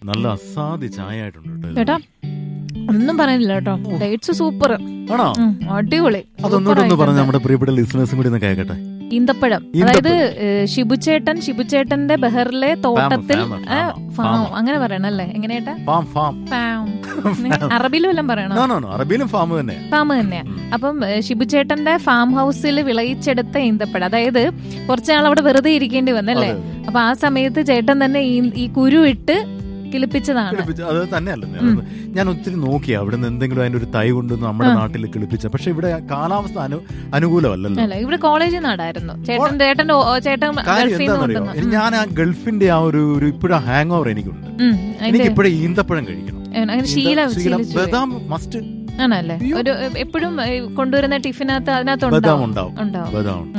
നല്ല അസാധ്യ ചായ ആയിട്ടുണ്ട് ചേട്ടാ. ഒന്നും പറയാനില്ല കേട്ടോ, ഡേറ്റ്സ് സൂപ്പർ ആണോ, അടിപൊളി. അതൊന്നുകൂടെ പറഞ്ഞ നമ്മുടെ പ്രിയപ്പെട്ട ലിസണേഴ്സും കൂടി ഒന്ന് കേൾക്കട്ടെ. ഈന്തപ്പഴം, അതായത് ഷിബുചേട്ടന്റെ ബഹറിലെ തോട്ടത്തിൽ ഫാം, അങ്ങനെ പറയണല്ലേ? എങ്ങനെയാ? അറബിയിലും എല്ലാം പറയണം. അറബിയിലും ഫാം തന്നെയാ. അപ്പം ഷിബുചേട്ടന്റെ ഫാം ഹൗസിൽ വിളയിച്ചെടുത്ത ഈന്തപ്പഴം, അതായത് കുറച്ചുനാൾ അവിടെ വെറുതെ ഇരിക്കേണ്ടി വന്നല്ലേ, അപ്പൊ ആ സമയത്ത് ചേട്ടൻ തന്നെ ഈ കുരു ഇട്ട് കിളിപ്പിച്ചതാണ്. അത് തന്നെയല്ലേ, ഞാൻ ഒത്തിരി നോക്കി അവിടെ നിന്ന് എന്തെങ്കിലും അതിന്റെ ഒരു തൈ കൊണ്ട് നമ്മുടെ നാട്ടിൽ കിളിപ്പിച്ച. പക്ഷെ ഇവിടെ കാലാവസ്ഥ അനുകൂലമല്ലല്ലോ. ഇവിടെ കോളേജിൽ നാടായിരുന്നു ഞാൻ ആ ഗൾഫിന്റെ ആ ഒരു ഇപ്പോഴും ഹാങ് ഓവർ എനിക്കുണ്ട്. എനിക്ക് ഇപ്പോഴും ഈന്തപ്പഴം കഴിക്കണം, ബദാം മസ്റ്റ് ആണല്ലേ. ഒരു എപ്പോഴും കൊണ്ടുവരുന്ന ടിഫിനകത്ത് അതിനകത്ത് ഉണ്ടാവും.